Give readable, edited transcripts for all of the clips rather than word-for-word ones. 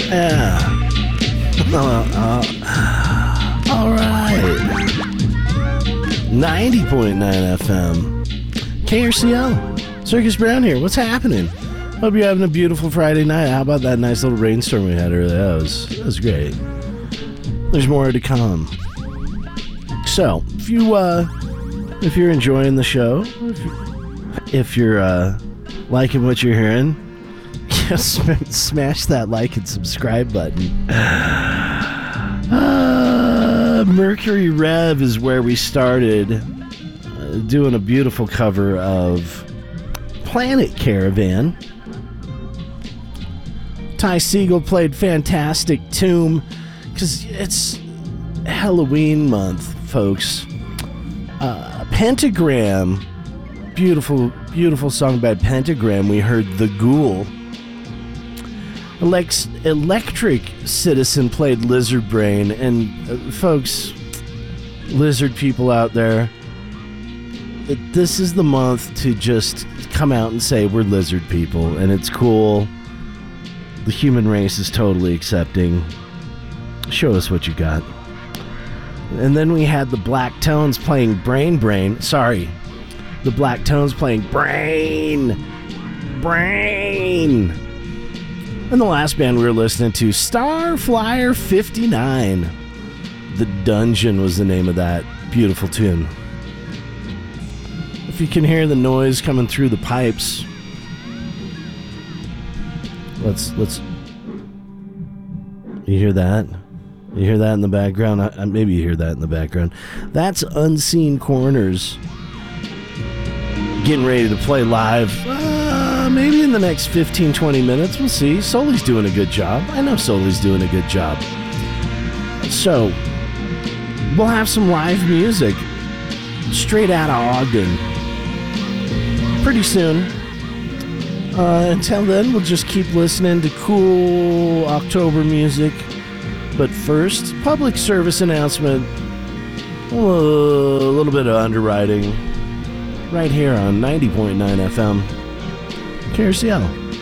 Yeah. All right. 90.9 FM. KRCL. Circus Brown here. What's happening? Hope you're having a beautiful Friday night. How about that nice little rainstorm we had earlier? That was great. There's more to come. So, if you're enjoying the show, if you're liking what you're hearing, just smash that like and subscribe button. Mercury Rev is where we started, doing a beautiful cover of Planet Caravan. Ty Segall played Fantastic Tomb because it's Halloween month, folks. Pentagram, beautiful song by Pentagram. We heard The Ghoul. Electric Citizen played Lizard Brain, and folks, lizard people out there, this is the month to just come out and say we're lizard people, and it's cool. The human race is totally accepting. Show us what you got. And then we had the Black Tones playing Brain. Sorry. The Black Tones playing Brain. And the last band we were listening to, Starflyer 59. The Dungeon was the name of that beautiful tune. If you can hear the noise coming through the pipes, let's. You hear that? You hear that in the background? Maybe you hear that in the background. That's Unseen Corners getting ready to play live. Maybe in the next 15-20 minutes. We'll see. Sully's doing a good job. I know Sully's doing a good job. So, we'll have some live music straight out of Ogden pretty soon. Until then, we'll just keep listening to cool October music. But first, public service announcement. A little bit of underwriting. Right here on 90.9 FM. KRCL.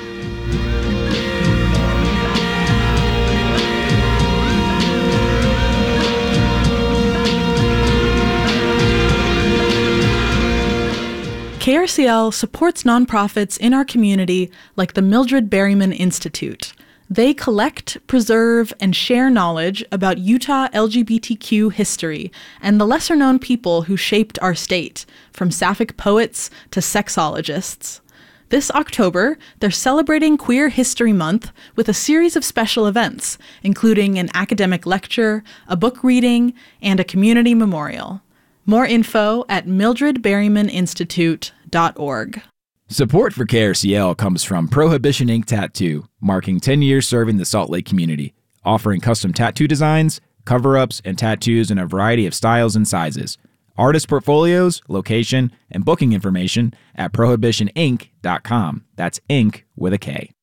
KRCL supports nonprofits in our community like the Mildred Berryman Institute. They collect, preserve, and share knowledge about Utah LGBTQ history and the lesser-known people who shaped our state, from sapphic poets to sexologists. This October, they're celebrating Queer History Month with a series of special events, including an academic lecture, a book reading, and a community memorial. More info at mildredberrymaninstitute.org. Support for KRCL comes from Prohibition Ink Tattoo, marking 10 years serving the Salt Lake community, offering custom tattoo designs, cover-ups, and tattoos in a variety of styles and sizes. Artist portfolios, location, and booking information at prohibitionink.com. That's ink with a K.